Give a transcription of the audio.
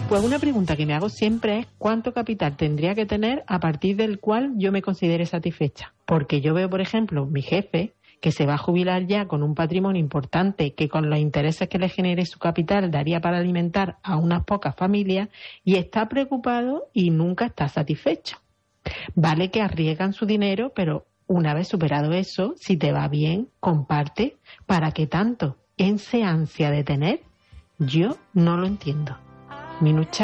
Pues una pregunta que me hago siempre es ¿cuánto capital tendría que tener a partir del cual yo me considere satisfecha? Porque yo veo, por ejemplo, mi jefe que se va a jubilar ya con un patrimonio importante que con los intereses que le genere su capital daría para alimentar a unas pocas familias y está preocupado y nunca está satisfecho. Vale que arriesgan su dinero, pero una vez superado eso, si te va bien, comparte. ¿Para qué tanto? Ese ansia de tener, yo no lo entiendo. Minucha.